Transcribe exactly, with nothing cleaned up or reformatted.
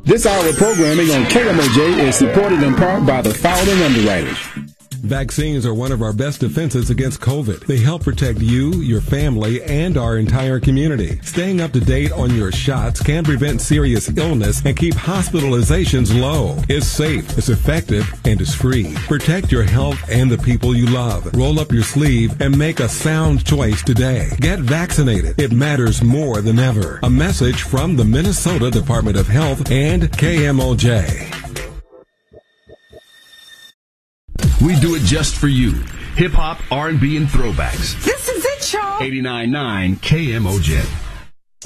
This hour of programming on K M O J is supported in part by the following underwriters. Vaccines are one of our best defenses against COVID. They help protect you, your family, and our entire community. Staying up to date on your shots can prevent serious illness and keep hospitalizations low. It's safe, it's effective, and it's free. Protect your health and the people you love. Roll up your sleeve and make a sound choice today. Get vaccinated. It matters more than ever. A message from the Minnesota Department of Health and K M O J. We do it just for you. Hip-hop, R and B, and throwbacks. This is it, y'all. eighty-nine point nine K M O J.